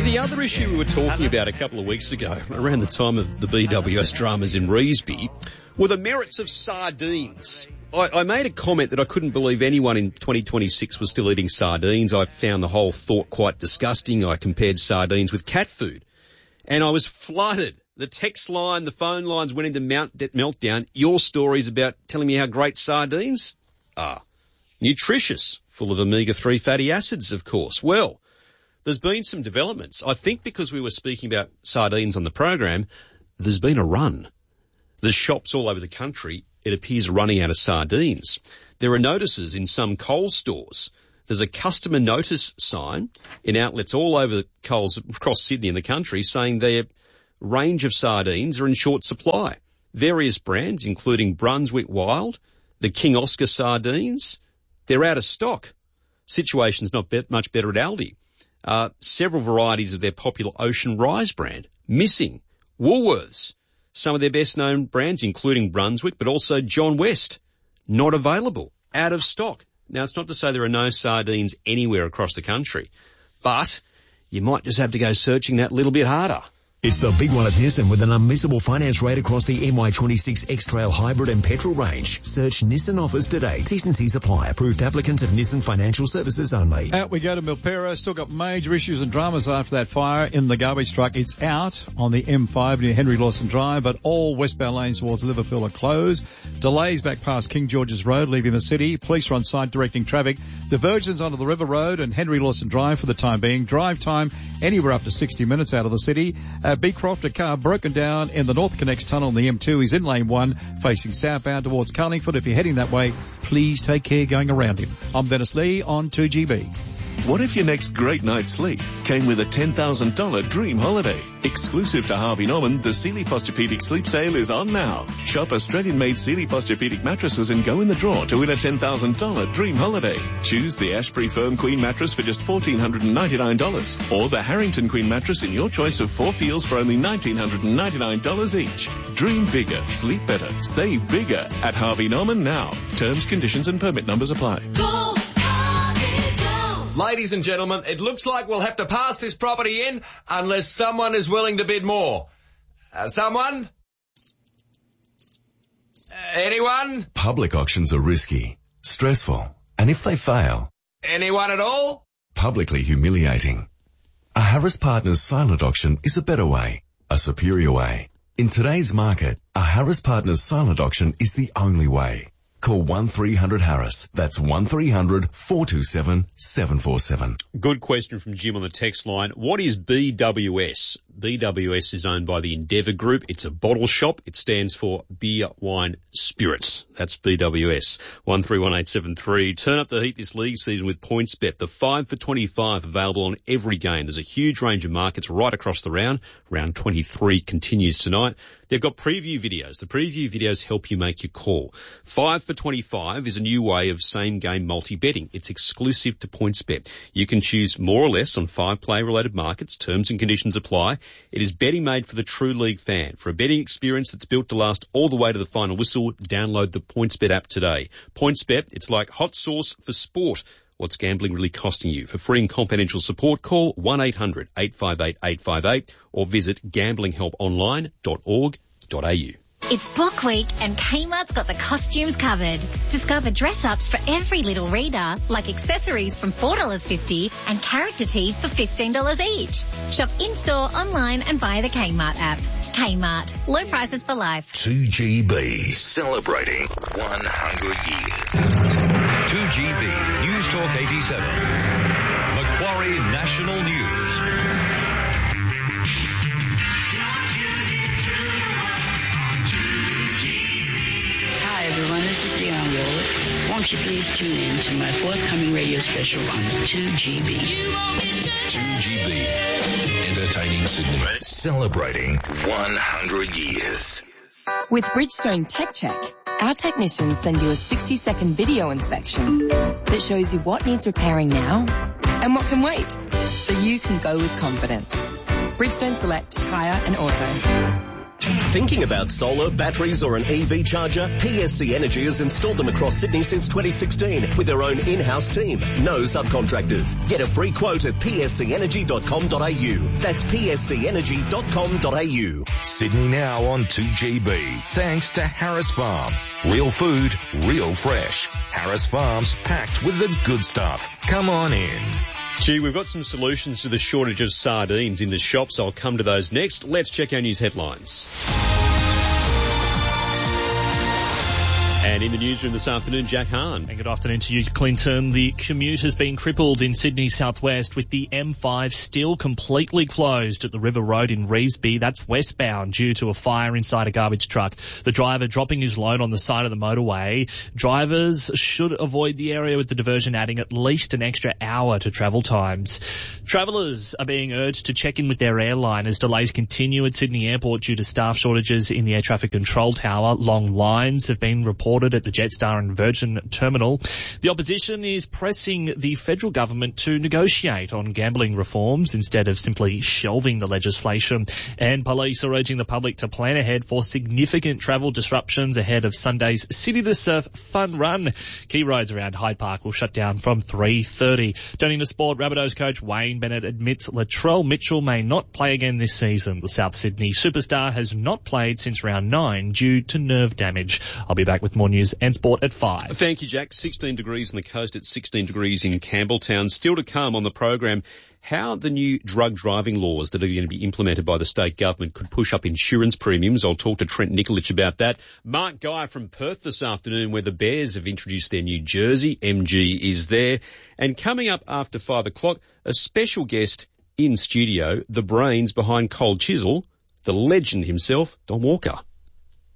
The other issue we were talking about a couple of weeks ago, around the time of the BWS dramas in Revesby, were the merits of sardines. I made a comment that I couldn't believe anyone in 2026 was still eating sardines. I found the whole thought quite disgusting. I compared sardines with cat food. And I was flooded. The text line, the phone lines went into meltdown. Your stories about telling me how great sardines are. Nutritious, full of omega-3 fatty acids, of course. Well, there's been some developments. I think because we were speaking about sardines on the program, there's been a run. There's shops all over the country, it appears, running out of sardines. There are notices in some Coles stores. There's a customer notice sign in outlets all over the Coles across Sydney and the country saying their range of sardines are in short supply. Various brands, including Brunswick Wild, the King Oscar sardines, they're out of stock. Situation's not much better at Aldi. Several varieties of their popular Ocean Rise brand missing. Woolworths, some of their best-known brands, including Brunswick, but also John West, not available, out of stock. Now, it's not to say there are no sardines anywhere across the country, but you might just have to go searching that little bit harder. It's the big one at Nissan with an unmissable finance rate across the MY26 X-Trail Hybrid and Petrol range. Search Nissan offers today. T&Cs apply. Approved applicants of Nissan Financial Services only. Out we go to Milpera. Still got major issues and dramas after that fire in the garbage truck. It's out on the M5 near Henry Lawson Drive, but all westbound lanes towards Liverpool are closed. Delays back past King George's Road, leaving the city. Police are on site directing traffic. Diversions onto the River Road and Henry Lawson Drive for the time being. Drive time anywhere up to 60 minutes out of the city. Beecroft, a car broken down in the North Connects tunnel in the M2. He's in lane 1, facing southbound towards Carlingford. If you're heading that way, please take care going around him. I'm Dennis Lee on 2GB. What if your next great night's sleep came with a $10,000 dream holiday? Exclusive to Harvey Norman, the Sealy Posturepedic Sleep Sale is on now. Shop Australian-made Sealy Posturepedic mattresses and go in the draw to win a $10,000 dream holiday. Choose the Ashbury Firm Queen mattress for just $1,499 or the Harrington Queen mattress in your choice of 4 feels for only $1,999 each. Dream bigger, sleep better, save bigger at Harvey Norman now. Terms, conditions and permit numbers apply. Ladies and gentlemen, it looks like we'll have to pass this property in unless someone is willing to bid more. Someone? Anyone? Public auctions are risky, stressful, and if they fail... Anyone at all? Publicly humiliating. A Harris Partners silent auction is a better way, a superior way. In today's market, a Harris Partners silent auction is the only way. Call 1300-HARRIS. That's 1300-427-747. Good question from Jim on the text line. What is BWS? BWS is owned by the Endeavour Group. It's a bottle shop. It stands for Beer, Wine, Spirits. That's BWS. 131873. Turn up the heat this league season with PointsBet. The 5 for 25 available on every game. There's a huge range of markets right across the round. Round 23 continues tonight. They've got preview videos. The preview videos help you make your call. 5 for 25 is a new way of same-game multi-betting. It's exclusive to PointsBet. You can choose more or less on 5 play-related markets. Terms and conditions apply. It is betting made for the true league fan. For a betting experience that's built to last all the way to the final whistle, download the PointsBet app today. PointsBet, it's like hot sauce for sport. What's gambling really costing you? For free and confidential support, call 1-800-858-858 or visit gamblinghelponline.org.au. It's Book Week and Kmart's got the costumes covered. Discover dress-ups for every little reader, like accessories from $4.50 and character tees for $15 each. Shop in-store, online and via the Kmart app. Kmart. Low prices for life. 2GB. Celebrating 100 years. 2GB. News Talk 87. Macquarie National News. Hi everyone, this is Dionne Warwick. Won't you please tune in to my forthcoming radio special on 2GB. 2GB. Entertaining Sydney. Celebrating 100 years. With Bridgestone Tech Check, our technicians then do a 60-second video inspection that shows you what needs repairing now and what can wait, so you can go with confidence. Bridgestone Select Tyre and Auto. Thinking about solar, batteries or an EV charger? PSC Energy has installed them across Sydney since 2016 with their own in-house team. No subcontractors. Get a free quote at pscenergy.com.au. That's pscenergy.com.au. Sydney now on 2GB. Thanks to Harris Farm. Real food, real fresh. Harris Farms packed with the good stuff. Come on in. Gee, we've got some solutions to the shortage of sardines in the shops. I'll come to those next. Let's check our news headlines. And in the newsroom this afternoon, Jack Hahn. And good afternoon to you, Clinton. The commute has been crippled in Sydney southwest with the M5 still completely closed at the River Road in Revesby. That's westbound due to a fire inside a garbage truck. The driver dropping his load on the side of the motorway. Drivers should avoid the area with the diversion adding at least an extra hour to travel times. Travellers are being urged to check in with their airline as delays continue at Sydney Airport due to staff shortages in the air traffic control tower. Long lines have been reported at the Jetstar and Virgin terminal. The opposition is pressing the federal government to negotiate on gambling reforms instead of simply shelving the legislation. And police are urging the public to plan ahead for significant travel disruptions ahead of Sunday's City to Surf Fun Run. Key roads around Hyde Park will shut down from 3:30. Turning to sport, Rabbitohs coach Wayne Bennett admits Latrell Mitchell may not play again this season. The South Sydney superstar has not played since round 9 due to nerve damage. I'll be back with more news and sport at 5. Thank you, Jack. 16 degrees on the coast, at 16 degrees in Campbelltown. Still to come on the program, how the new drug driving laws that are going to be implemented by the state government could push up insurance premiums. I'll talk to Trent Nikolic about that. Mark Guy from Perth this afternoon, where the Bears have introduced their new jersey. MG is there. And coming up after 5 o'clock, a special guest in studio, the brains behind Cold Chisel, the legend himself, Don Walker.